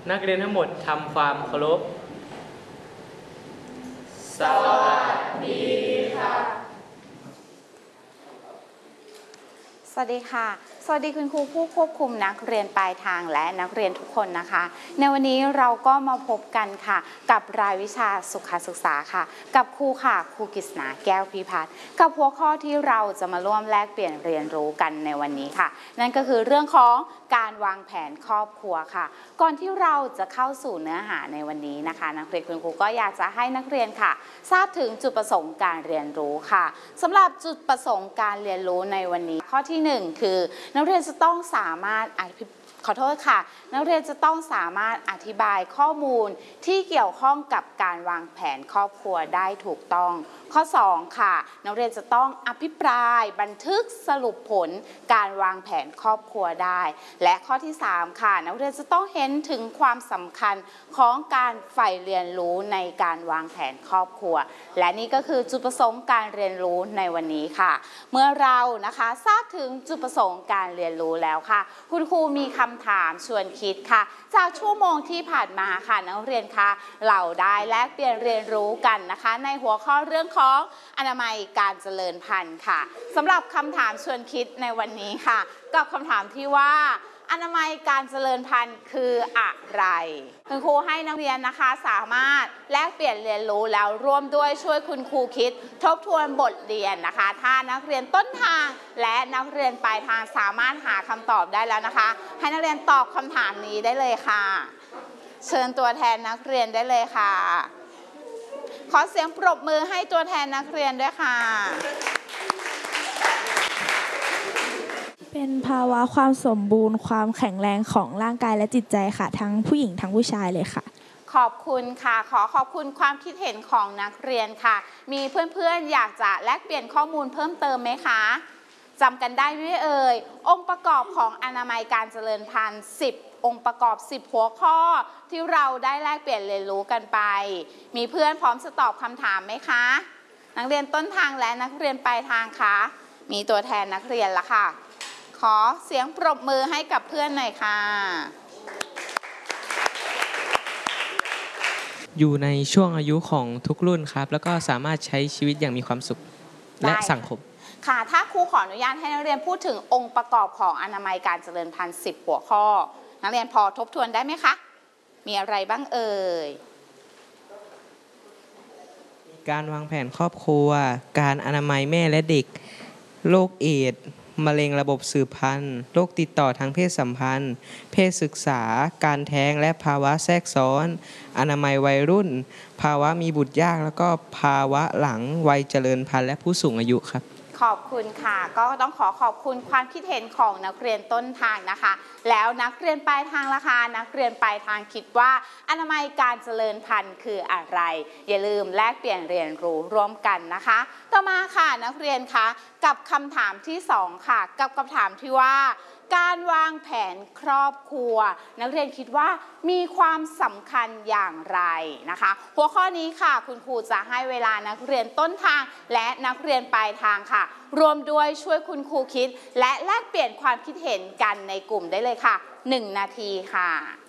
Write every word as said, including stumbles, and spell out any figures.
นักเรียนทั้งหมดทำความเคารพสวัสดีค่ะสวัสดีค่ะสวัสดีคุณครูผู้ควบคุมนักเรียนปลายทางและนักเรียนทุกคนนะคะในวันนี้เราก็มาพบกันค่ะกับรายวิชาสุขศึกษาค่ะกับครูค่ะครูกฤษณาแก้วพิพัฒน์กับหัวข้อที่เราจะมาร่วมแลกเปลี่ยนเรียนรู้กันในวันนี้ค่ะนั่นก็คือเรื่องของการวางแผนครอบครัวค่ะก่อนที่เราจะเข้าสู่เนื้อหาในวันนี้นะคะนักเรียนคุณครูก็อยากจะให้นักเรียนค่ะทราบถึงจุดประสงค์การเรียนรู้ค่ะสำหรับจุดประสงค์การเรียนรู้ในวันนี้ข้อที่หนึ่งคือนักเรียนจะต้องสามารถอธิขอโทษค่ะนักเรียนจะต้องสามารถอธิบายข้อมูลที่เกี่ยวข้องกับการวางแผนครอบครัวได้ถูกต้องข้อสองค่ะนักเรียนจะต้องอภิปรายบันทึกสรุปผลการวางแผนครอบครัวได้และข้อที่สามค่ะนักเรียนจะต้องเห็นถึงความสำคัญของการใฝ่เรียนรู้ในการวางแผนครอบครัวและนี่ก็คือจุดประสงค์การเรียนรู้ในวันนี้ค่ะเมื่อเรานะคะทราบถึงจุดประสงค์การเรียนรู้แล้วค่ะคุณครูมีคำถามชวนคิดค่ะจากชั่วโมงที่ผ่านมาค่ะนักเรียนคะเราได้แลกเปลี่ยนเรียนรู้กันนะคะในหัวข้อเรื่องของอนามัยการเจริญพันธุ์ค่ะสำหรับคำถามชวนคิดในวันนี้ค่ะกับคำถามที่ว่าอนามัยการเจริญพันธุ์คืออะไรคุณครูให้นักเรียนนะคะสามารถแลกเปลี่ยนเรียนรู้แล้วร่วมด้วยช่วยคุณครูคิดทบทวนบทเรียนนะคะถ้านักเรียนต้นทางและนักเรียนปลายทางสามารถหาคำตอบได้แล้วนะคะให้นักเรียนตอบคำถามนี้ได้เลยค่ะเชิญตัวแทนนักเรียนได้เลยค่ะขอเสียงปรบมือให้ตัวแทนนักเรียนด้วยค่ะเป็นภาวะความสมบูรณ์ความแข็งแรงของร่างกายและจิตใจค่ะทั้งผู้หญิงทั้งผู้ชายเลยค่ะขอบคุณค่ะขอขอบคุณความคิดเห็นของนักเรียนค่ะมีเพื่อนๆอยากจะแลกเปลี่ยนข้อมูลเพิ่มเติมไหมคะจำกันได้ไหมเอ่ยองค์ประกอบของอนามัยการเจริญพันธุ์สิบองค์ประกอบสิบหัวข้อที่เราได้แลกเปลี่ยนเรียนรู้กันไปมีเพื่อนพร้อมจะตอบคำถามไหมคะนักเรียนต้นทางและนักเรียนปลายทางคะมีตัวแทนนักเรียนละค่ะขอเสียงปรบมือให้กับเพื่อนหน่อยค่ะอยู่ในช่วงอายุของทุกรุ่นครับแล้วก็สามารถใช้ชีวิตอย่างมีความสุขและสังคมค่ะถ้าครูขออนุญาตให้นักเรียนพูดถึงองค์ประกอบของอนามัยการเจริญพันธุ์สิบหัวข้อนักเรียนพอทบทวนได้ไหมคะมีอะไรบ้างเอ่ยการวางแผนครอบครัวการอนามัยแม่และเด็กโรคเอดส์มะเร็งระบบสืบพันธุ์โรคติดต่อทางเพศสัมพันธ์เพศศึกษาการแท้งและภาวะแทรกซ้อนอนามัยวัยรุ่นภาวะมีบุตรยากแล้วก็ภาวะหลังวัยเจริญพันธุ์และผู้สูงอายุครับขอบคุณค่ะก็ต้องขอขอบคุณความคิดเห็นของนักเรียนต้นทางนะคะแล้วนักเรียนปลายทางล่ะคะนักเรียนปลายทางคิดว่าอนามัยการเจริญพันธุ์คืออะไรอย่าลืมแลกเปลี่ยนเรียนรู้ร่วมกันนะคะต่อมาค่ะนักเรียนคะกับคำถามที่สองค่ะกับคำถามที่ว่าการวางแผนครอบครัวนักเรียนคิดว่ามีความสำคัญอย่างไรนะคะหัวข้อนี้ค่ะคุณครูจะให้เวลานักเรียนต้นทางและนักเรียนปลายทางค่ะรวมด้วยช่วยคุณครูคิดและแลกเปลี่ยนความคิดเห็นกันในกลุ่มได้เลยค่ะหนึ่งนาทีค่ะ